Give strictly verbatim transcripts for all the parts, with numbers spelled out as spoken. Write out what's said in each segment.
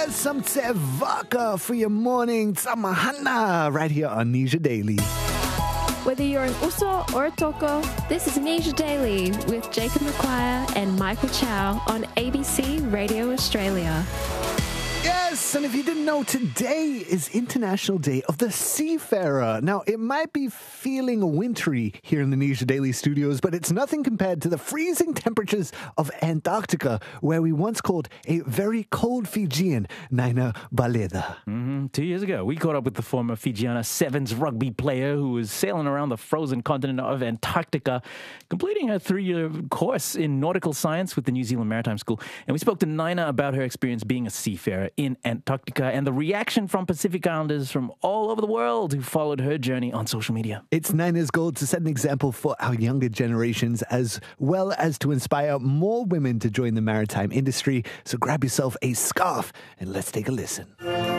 Some vodka for your morning. Samahana right here on Nisha Daily. Whether you're an Uso or a Toko, this is Nisha Daily with Jacob McQuire and Michael Chow on A B C Radio Australia. Yes, and if you didn't know, today is International Day of the Seafarer. Now, it might be feeling wintry here in the Nisha Daily studios, but it's nothing compared to the freezing temperatures of Antarctica, where we once called a very cold Fijian, Naina Baleda. Mm-hmm. Two years ago, we caught up with the former Fijiana Sevens rugby player who was sailing around the frozen continent of Antarctica, completing her three-year course in nautical science with the New Zealand Maritime School. And we spoke to Naina about her experience being a seafarer in Antarctica and the reaction from Pacific Islanders from all over the world who followed her journey on social media. It's Naina's goal to set an example for our younger generations as well as to inspire more women to join the maritime industry. So grab yourself a scarf and let's take a listen.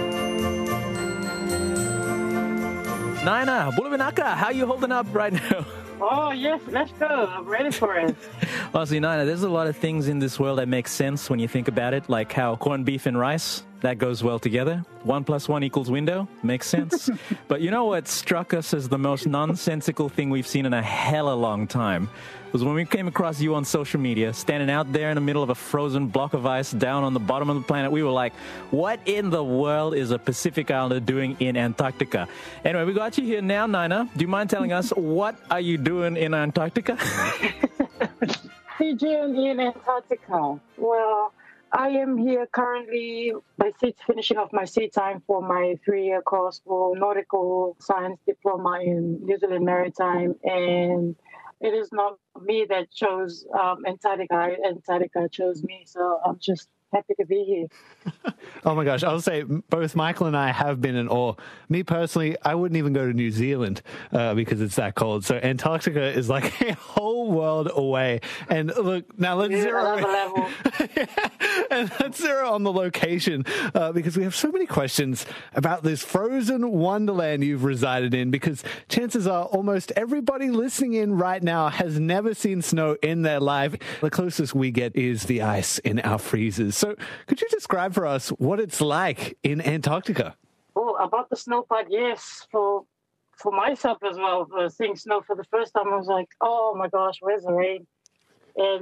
Naina, Bulavinaka, how are you holding up right now? Oh, yes, let's go. I'm ready for it. Honestly, Naina, there's a lot of things in this world that make sense when you think about it, like how corned beef and rice, that goes well together. One plus one equals window, makes sense. But you know what struck us as the most nonsensical thing we've seen in a hella long time was when we came across you on social media, standing out there in the middle of a frozen block of ice down on the bottom of the planet. We were like, what in the world is a Pacific Islander doing in Antarctica? Anyway, we got you here now, Naina. Do you mind telling us what are you doing in Antarctica? Fijian in Antarctica. Well, I am here currently by seat, finishing off my seat time for my three-year course for nautical science diploma in New Zealand Maritime, and it is not me that chose um, Antarctica. Antarctica chose me, so I'm just happy to be here. Oh my gosh, I'll say both Michael and I have been in awe. Me personally, I wouldn't even go to New Zealand uh, because it's that cold. So Antarctica is like a whole world away. And look, now let's Yeah, zero another level. and let's zero on the location uh, because we have so many questions about this frozen wonderland you've resided in, because chances are almost everybody listening in right now has never seen snow in their life. The closest we get is the ice in our freezers. So could you describe for us what it's like in Antarctica? Oh, about the snow part, yes. For for myself as well, for seeing snow for the first time, I was like, oh my gosh, where's the rain? And